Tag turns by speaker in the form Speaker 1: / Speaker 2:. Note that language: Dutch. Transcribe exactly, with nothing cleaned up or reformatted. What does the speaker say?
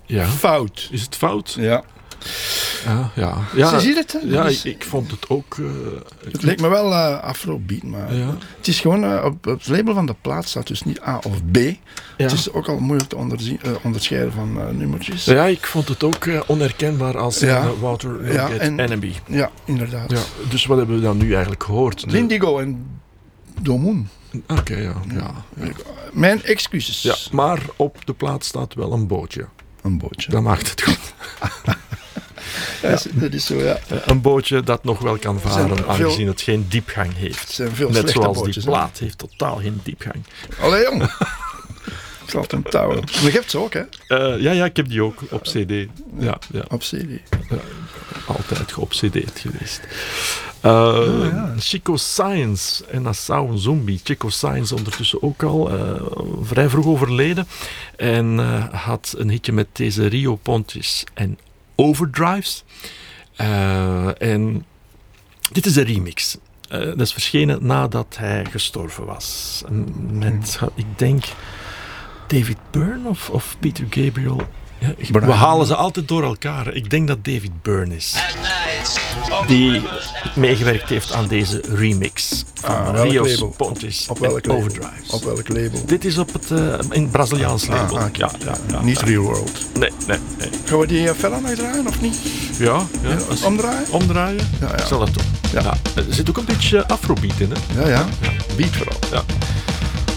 Speaker 1: Ja.
Speaker 2: Fout.
Speaker 1: Is het fout?
Speaker 2: Ja.
Speaker 1: Ja, ja. ja.
Speaker 2: Ze ziet het, hè?
Speaker 1: Ja,
Speaker 2: Dus-
Speaker 1: ik, ik vond het ook... Uh,
Speaker 2: het leek me wel uh, afrobeat, maar
Speaker 1: ja.
Speaker 2: het is gewoon... Uh, op, op het label van de plaat staat dus niet A of B. Ja. Het is ook al moeilijk te onderzien, uh, onderscheiden van uh, nummertjes.
Speaker 1: Ja, ik vond het ook uh, onherkenbaar als
Speaker 2: ja.
Speaker 1: uh, Water
Speaker 2: ja,
Speaker 1: Get
Speaker 2: en,
Speaker 1: Enemy.
Speaker 2: Ja, inderdaad.
Speaker 1: Ja, dus wat hebben we dan nu eigenlijk gehoord?
Speaker 2: Lindigo en Domoen.
Speaker 1: Oké, okay, ja, ja, ja.
Speaker 2: Mijn excuses.
Speaker 1: Ja, maar op de plaat staat wel een bootje.
Speaker 2: Een bootje.
Speaker 1: Dat maakt het goed.
Speaker 2: Ja, dat is zo, ja.
Speaker 1: Een bootje dat nog wel kan varen, veel, aangezien het geen diepgang heeft.
Speaker 2: Het zijn veel
Speaker 1: Net zoals
Speaker 2: bootjes,
Speaker 1: die plaat hè? Heeft totaal geen diepgang.
Speaker 2: Allee, jong. Ik zal het hem touwen. Je hebt ze ook, hè?
Speaker 1: Uh, ja, ja, ik heb die ook op cd. Ja, ja.
Speaker 2: Op cd.
Speaker 1: Ja, altijd op cd geweest. Uh, oh, ja. Chico Science en Nassau Zombie. Chico Science ondertussen ook al uh, vrij vroeg overleden. En uh, had een hitje met deze Rio Pontis en Overdrives. Uh, en dit is een remix. Uh, dat is verschenen nadat hij gestorven was. Met, ik denk, David Byrne of, of Peter Gabriel. Ja, we halen ze altijd door elkaar. Ik denk dat David Byrne is. Die meegewerkt heeft aan deze remix van ah, Rio's Pontis
Speaker 2: op, op
Speaker 1: en Overdrives.
Speaker 2: Op welk label?
Speaker 1: Dit is op het uh, in Braziliaans
Speaker 2: ah,
Speaker 1: label.
Speaker 2: Ah, ah,
Speaker 1: ja, ja, ja,
Speaker 2: niet
Speaker 1: ja.
Speaker 2: Real World.
Speaker 1: Nee, nee, nee.
Speaker 2: Gaan we die uh, fella nog draaien of niet?
Speaker 1: Ja, ja.
Speaker 2: ja als... omdraaien.
Speaker 1: Omdraaien.
Speaker 2: Ja, ja.
Speaker 1: Zal dat doen. Ja. Ja. Er zit ook een beetje afrobeat in, hè?
Speaker 2: Ja, ja.
Speaker 1: ja. Beat vooral. Ja.